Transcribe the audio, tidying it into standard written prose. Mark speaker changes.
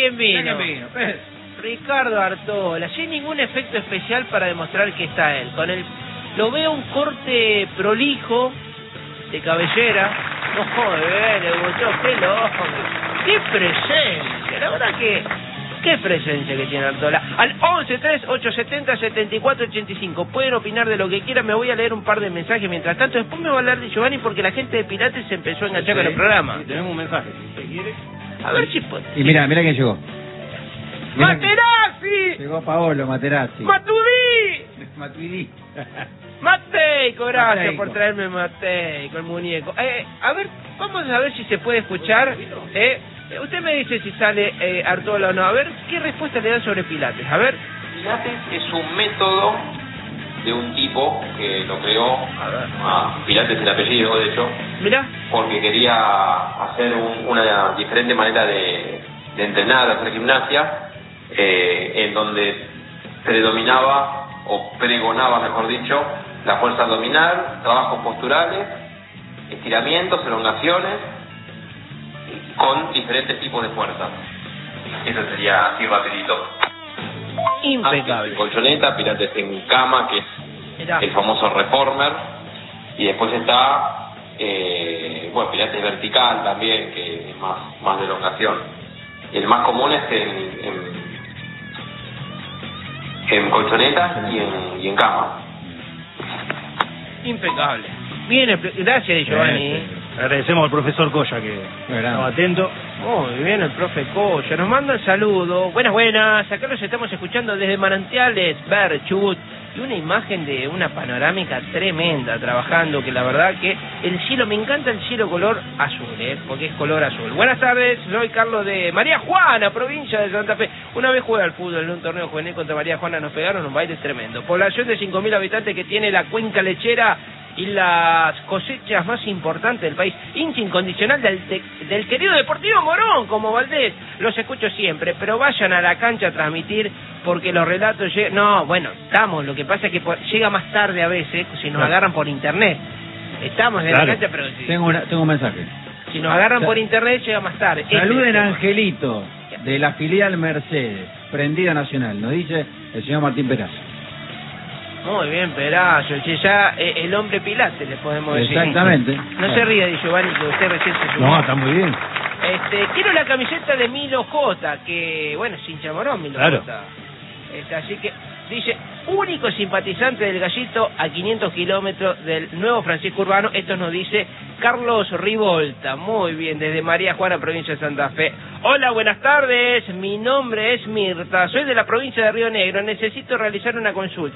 Speaker 1: quién vino.
Speaker 2: Mirá quién vino, pues.
Speaker 1: Ricardo Artola, sin ningún efecto especial para demostrar que está él. Lo veo un corte prolijo de cabellera. No joder, qué loco. Qué presencia, la verdad que qué presencia que tiene Artola. Al 11-3870-7485. Pueden opinar de lo que quieran, me voy a leer un par de mensajes mientras tanto. Después me va a hablar de Giovanni porque la gente de Pilates se empezó a enganchar con el programa.
Speaker 2: Sí, tenemos un mensaje. ¿Qué quiere?
Speaker 1: A ver si puede.
Speaker 3: Y mira quién llegó. Mirá
Speaker 1: ¡Materazzi!
Speaker 3: Llegó Paolo Materazzi.
Speaker 1: ¡Matuidi! Mateico, gracias
Speaker 3: Mateico.
Speaker 1: por traerme Mateico, el muñeco. A ver, vamos a ver si se puede escuchar. Usted me dice si sale Artola o no. A ver, ¿qué respuesta le dan sobre Pilates? A ver.
Speaker 4: Pilates es un método de un tipo que lo creó, Pilates es el apellido de hecho,
Speaker 1: Mirá.
Speaker 4: porque quería hacer una diferente manera de entrenar, de hacer gimnasia, en donde predominaba o pregonaba, mejor dicho, la fuerza abdominal, trabajos posturales, estiramientos, elongaciones, con diferentes tipos de fuerza. Eso sería así rapidito.
Speaker 1: Impecable.
Speaker 4: Colchoneta, Pilates en cama, que es
Speaker 1: Mirá.
Speaker 4: el famoso reformer, y después está Pilates vertical también, que es más de elongación. El más común es en colchoneta y en cama.
Speaker 1: Impecable. Bien, gracias Giovanni.
Speaker 2: Agradecemos al profesor Coya que estaba atento.
Speaker 1: Muy bien, el profe Coya. Nos manda un saludo. Buenas. Acá los estamos escuchando desde Manantiales, Ver, Chubut. Y una imagen de una panorámica tremenda trabajando, que la verdad que el cielo, me encanta el cielo color azul, porque es color azul. Buenas tardes, soy Carlos de María Juana, provincia de Santa Fe. Una vez jugué al fútbol en un torneo juvenil contra María Juana, nos pegaron un baile tremendo. Población de 5.000 habitantes que tiene la cuenca lechera y las cosechas más importantes del país. Hincha incondicional del querido Deportivo Morón, como Valdés. Los escucho siempre, pero vayan a la cancha a transmitir, porque los relatos llegan... No, bueno, estamos, lo que pasa es que llega más tarde a veces, si nos agarran por internet. Estamos en la cancha, pero...
Speaker 3: Tengo un mensaje.
Speaker 1: Si nos agarran por internet, llega más tarde.
Speaker 3: Saluden a Angelito, de la filial Mercedes, Prendida Nacional, nos dice el señor Martín Perazo.
Speaker 1: Muy bien, Perazo, ya el hombre Pilates, le podemos decir.
Speaker 3: Exactamente.
Speaker 1: No se ríe de Giovanni, que usted recién se sumó.
Speaker 2: No, está muy bien.
Speaker 1: Quiero la camiseta de Milo J, que, bueno, es hincha Morón, Milo
Speaker 2: Claro.
Speaker 1: J. Así que, dice, único simpatizante del Gallito a 500 kilómetros del Nuevo Francisco Urbano. Esto nos dice Carlos Rivolta. Muy bien, desde María Juana, provincia de Santa Fe. Hola, buenas tardes. Mi nombre es Mirta. Soy de la provincia de Río Negro. Necesito realizar una consulta.